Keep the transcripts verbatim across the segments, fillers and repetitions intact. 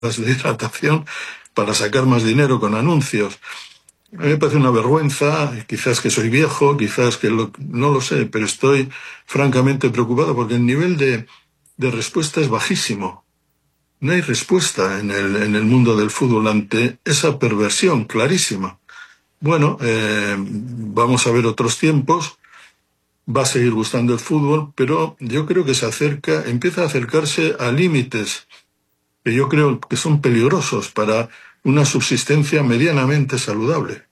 de hidratación para sacar más dinero con anuncios. A mí me parece una vergüenza, quizás que soy viejo, quizás que lo, no lo sé, pero estoy francamente preocupado porque el nivel de, de respuesta es bajísimo. No hay respuesta en el, en el mundo del fútbol ante esa perversión clarísima. Bueno, eh, vamos a ver otros tiempos, va a seguir gustando el fútbol, pero yo creo que se acerca, empieza a acercarse a límites que yo creo que son peligrosos para una subsistencia medianamente saludable.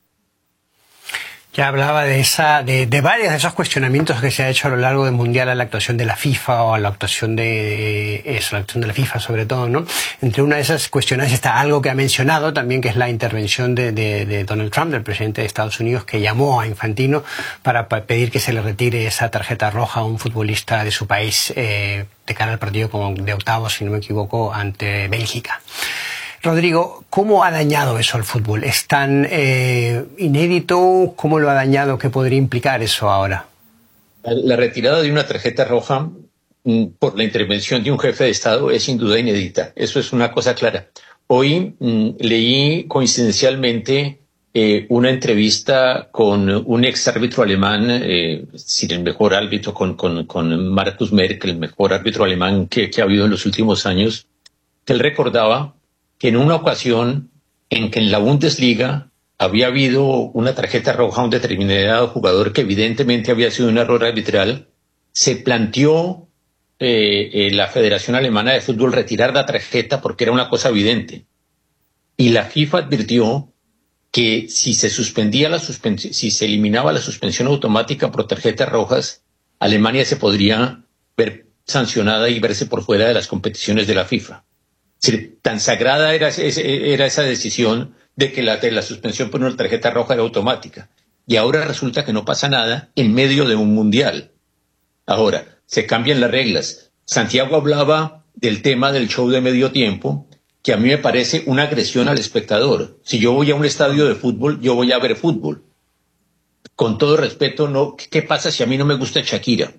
Ya hablaba de esa, de, de varios de esos cuestionamientos que se ha hecho a lo largo del Mundial a la actuación de la FIFA o a la actuación de eso, la actuación de la FIFA sobre todo, ¿no? Entre una de esas cuestiones está algo que ha mencionado también, que es la intervención de, de, de Donald Trump, del presidente de Estados Unidos, que llamó a Infantino para, para pedir que se le retire esa tarjeta roja a un futbolista de su país eh, de cara al partido como de octavos, si no me equivoco, ante Bélgica. Rodrigo, ¿cómo ha dañado eso al fútbol? ¿Es tan eh, inédito? ¿Cómo lo ha dañado? ¿Qué podría implicar eso ahora? La retirada de una tarjeta roja por la intervención de un jefe de Estado es sin duda inédita. Eso es una cosa clara. Hoy mmm, leí coincidencialmente eh, una entrevista con un ex árbitro alemán, eh, es decir, el mejor árbitro, con, con, con Markus Merck, el mejor árbitro alemán que, que ha habido en los últimos años, que él recordaba que en una ocasión en que en la Bundesliga había habido una tarjeta roja a un determinado jugador que evidentemente había sido un error arbitral, se planteó eh, eh, la Federación Alemana de Fútbol retirar la tarjeta porque era una cosa evidente. Y la FIFA advirtió que si se suspendía la suspensión, si se eliminaba la suspensión automática por tarjetas rojas, Alemania se podría ver sancionada y verse por fuera de las competiciones de la FIFA. Es decir, tan sagrada era, era esa decisión de que la, de la suspensión por una tarjeta roja era automática. Y ahora resulta que no pasa nada en medio de un mundial. Ahora, se cambian las reglas. Santiago hablaba del tema del show de medio tiempo, que a mí me parece una agresión al espectador. Si yo voy a un estadio de fútbol, yo voy a ver fútbol. Con todo respeto, no, ¿qué pasa si a mí no me gusta Shakira?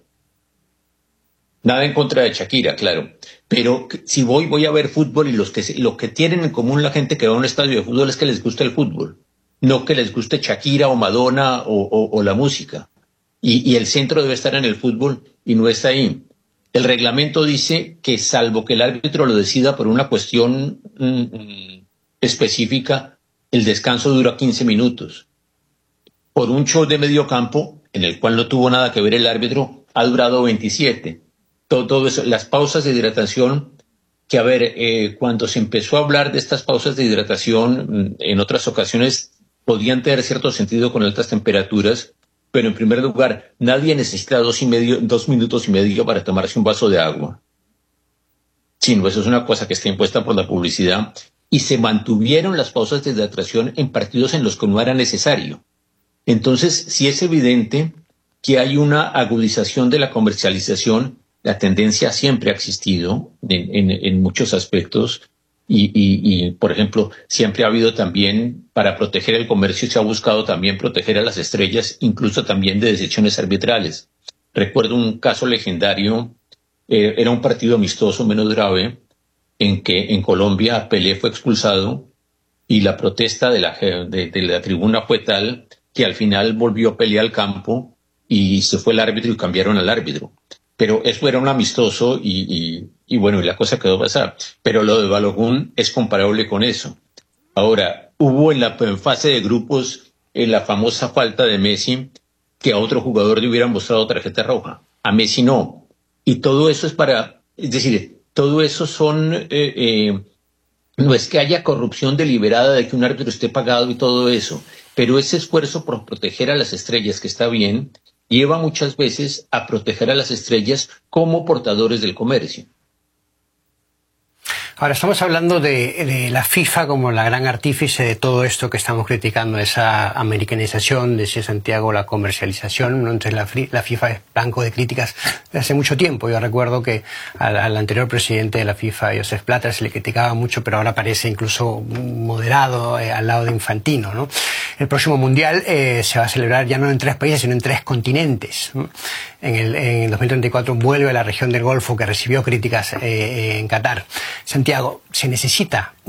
Nada en contra de Shakira, claro. Pero si voy, voy a ver fútbol y los que, lo que tienen en común la gente que va a un estadio de fútbol es que les gusta el fútbol. No que les guste Shakira o Madonna o, o, o la música. Y, y el centro debe estar en el fútbol y no está ahí. El reglamento dice que salvo que el árbitro lo decida por una cuestión mm, específica, el descanso dura quince minutos. Por un show de medio campo, en el cual no tuvo nada que ver el árbitro, ha durado veintisiete. Todo, todo eso, las pausas de hidratación, que a ver, eh, cuando se empezó a hablar de estas pausas de hidratación, en otras ocasiones podían tener cierto sentido con altas temperaturas, pero en primer lugar, nadie necesita dos, y medio, dos minutos y medio para tomarse un vaso de agua. Sino eso es una cosa que está impuesta por la publicidad, y se mantuvieron las pausas de hidratación en partidos en los que no era necesario. Entonces, si es evidente que hay una agudización de la comercialización, la tendencia siempre ha existido en, en, en muchos aspectos y, y, y, por ejemplo, siempre ha habido también, para proteger el comercio, se ha buscado también proteger a las estrellas, incluso también de decisiones arbitrales. Recuerdo un caso legendario, eh, era un partido amistoso menos grave, en que en Colombia Pelé fue expulsado y la protesta de la, de, de la tribuna fue tal que al final volvió Pelé al campo y se fue el árbitro y cambiaron al árbitro. Pero eso era un amistoso y, y, y bueno, y la cosa quedó pasada. Pero lo de Balogun es comparable con eso. Ahora, hubo en la en fase de grupos en la famosa falta de Messi, que a otro jugador le hubieran mostrado tarjeta roja. A Messi no. Y todo eso es para, es decir, todo eso son, eh, eh, no es que haya corrupción deliberada de que un árbitro esté pagado y todo eso, pero ese esfuerzo por proteger a las estrellas, que está bien, lleva muchas veces a proteger a las estrellas como portadores del comercio. Ahora estamos hablando de, de la FIFA como la gran artífice de todo esto que estamos criticando, esa americanización, decía Santiago, la comercialización, ¿no? Entonces la, la FIFA es blanco de críticas desde hace mucho tiempo. Yo recuerdo que al, al anterior presidente de la FIFA, Joseph Blatter, se le criticaba mucho, pero ahora parece incluso moderado eh, al lado de Infantino, ¿no? el próximo Mundial eh, se va a celebrar ya no en tres países, sino en tres continentes. En el, en el dos mil treinta y cuatro vuelve a la región del Golfo, que recibió críticas eh, en Qatar. Santiago, se necesita